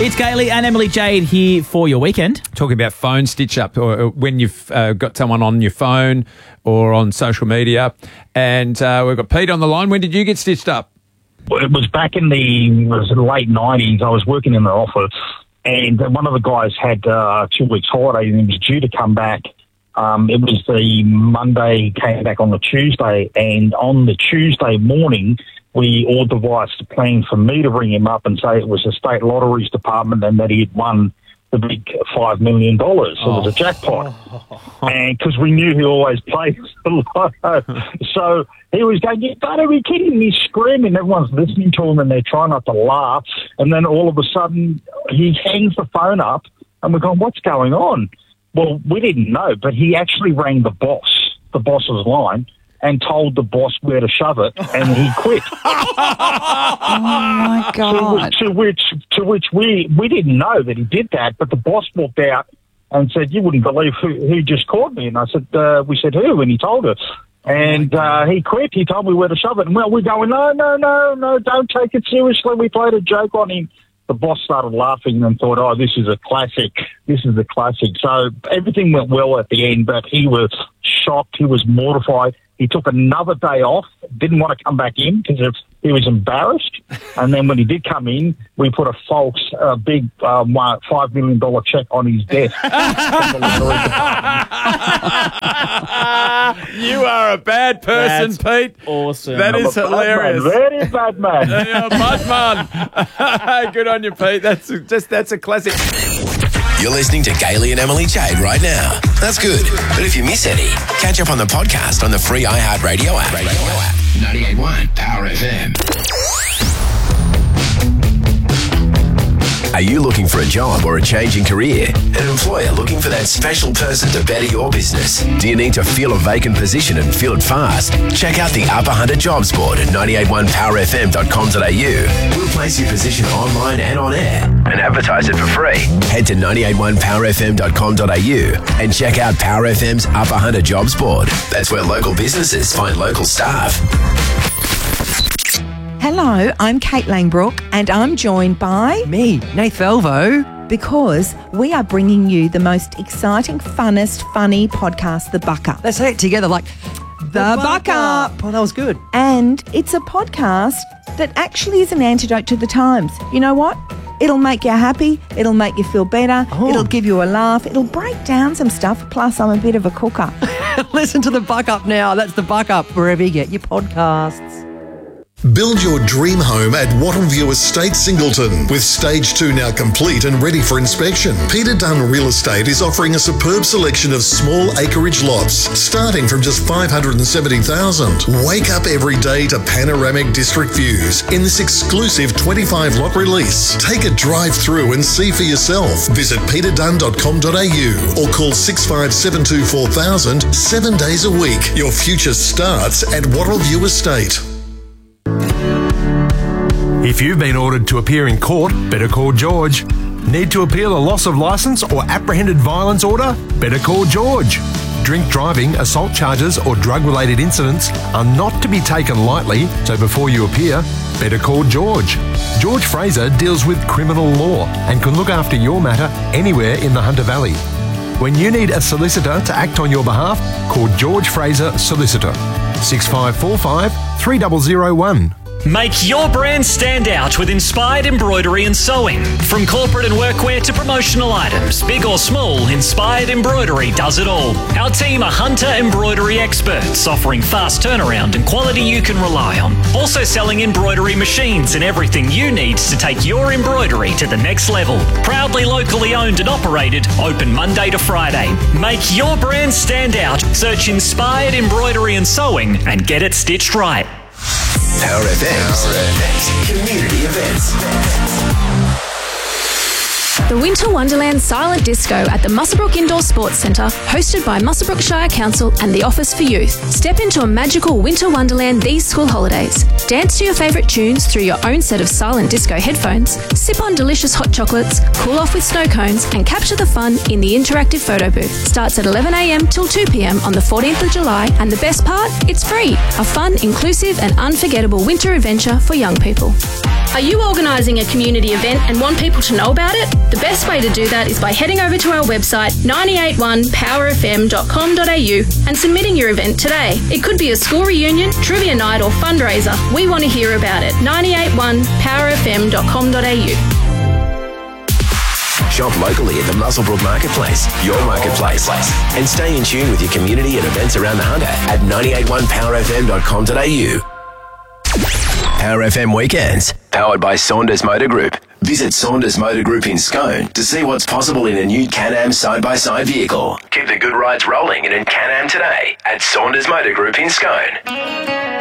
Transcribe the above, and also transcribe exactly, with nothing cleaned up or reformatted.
It's Kaylee and Emily Jade here for your weekend. Talking about phone stitch-up, or when you've uh, got someone on your phone or on social media. And uh, we've got Pete on the line. When did you get stitched up? Well, it was back in the, it was the late nineties. I was working in the office, and one of the guys had uh, two weeks holiday, and he was due to come back. Um, it was the Monday, came back on the Tuesday, and on the Tuesday morning, we all devised a plan for me to ring him up and say it was the state lotteries department and that he had won the big five million dollars. So it was a jackpot. And because we knew he always plays the lotto. So he was going, you gotta be kidding me, screaming. Everyone's listening to him and they're trying not to laugh. And then all of a sudden he hangs the phone up and we're going, what's going on? Well, we didn't know, but he actually rang the boss, the boss's line, and told the boss where to shove it, and he quit. Oh, my God. To, to which to which we, we didn't know that he did that, but the boss walked out and said, you wouldn't believe who, who just called me. And I said, uh, we said, who? And he told us. And uh, he quit. He told me where to shove it. And well, we're going, no, no, no, no, don't take it seriously. We played a joke on him. The boss started laughing and thought, oh, this is a classic. This is a classic. So everything went well at the end, but he was shocked. He was mortified. He took another day off, didn't want to come back in because he was embarrassed. And then when he did come in, we put a false, uh, big um, five million dollars check on his desk. You are a bad person, That's Pete. awesome. That I'm is a bad hilarious. Man, very bad man. You're a bad man. Good on you, Pete. That's just that's a classic. You're listening to Kaylee and Emily Jade right now. That's good. But if you miss any, catch up on the podcast on the free iHeartRadio app. Radio app. ninety-eight point one Power F M. Are you looking for a job or a change in career? An employer looking for that special person to better your business? Do you need to fill a vacant position and fill it fast? Check out the Upper Hunter Jobs Board at ninety-eight point one power f m dot com dot a u. We'll place your position online and on air and advertise it for free. Head to ninety-eight point one power f m dot com dot a u and check out Power F M's Upper Hunter Jobs Board. That's where local businesses find local staff. Hello, I'm Kate Langbrook and I'm joined by... Me, Nath Velvo. Because we are bringing you the most exciting, funnest, funny podcast, The Buck Up. Let's say it together like... The, Buck Up. Oh, that was good. And it's a podcast that actually is an antidote to the times. You know what? It'll make you happy. It'll make you feel better. Oh. It'll give you a laugh. It'll break down some stuff. Plus, I'm a bit of a cooker. Listen to The Buck Up now. That's The Buck Up, wherever you get your podcasts. Build your dream home at Wattleview Estate, Singleton. With stage two now complete and ready for inspection, Peter Dunn Real Estate is offering a superb selection of small acreage lots, starting from just five hundred seventy thousand dollars. Wake up every day to panoramic district views in this exclusive twenty-five lot release. Take a drive through and see for yourself. Visit peter dunn dot com dot a u or call six five seven two four thousand seven days a week. Your future starts at Wattleview Estate. If you've been ordered to appear in court, better call George. Need to appeal a loss of licence or apprehended violence order? Better call George. Drink driving, assault charges or drug-related incidents are not to be taken lightly, so before you appear, better call George. George Fraser deals with criminal law and can look after your matter anywhere in the Hunter Valley. When you need a solicitor to act on your behalf, call George Fraser Solicitor. six five four five, three zero zero one. Make your brand stand out with Inspired Embroidery and Sewing. From corporate and workwear to promotional items, big or small, Inspired Embroidery does it all. Our team are Hunter embroidery experts, offering fast turnaround and quality you can rely on. Also selling embroidery machines and everything you need to take your embroidery to the next level. Proudly locally owned and operated, open Monday to Friday. Make your brand stand out. Search Inspired Embroidery and Sewing and get it stitched right. Power F M's Community Events. The Winter Wonderland Silent Disco at the Muswellbrook Indoor Sports Centre, hosted by Muswellbrook Shire Council and the Office for Youth. Step into a magical winter wonderland these school holidays. Dance to your favourite tunes through your own set of silent disco headphones, sip on delicious hot chocolates, cool off with snow cones, and capture the fun in the interactive photo booth. Starts at eleven a m till two p m on the fourteenth of July, and the best part, it's free. A fun, inclusive and unforgettable winter adventure for young people. Are you organising a community event and want people to know about it? The best way to do that is by heading over to our website nine eight one power f m dot com dot a u and submitting your event today. It could be a school reunion, trivia night or fundraiser. We want to hear about it. nine eight one power f m dot com dot a u. Shop locally at the Muswellbrook Marketplace, your marketplace. And stay in tune with your community and events around the Hunter at nine eight one power f m dot com dot a u. Power F M Weekends, powered by Saunders Motor Group. Visit Saunders Motor Group in Scone to see what's possible in a new Can-Am side-by-side vehicle. Keep the good rides rolling in a Can-Am today at Saunders Motor Group in Scone.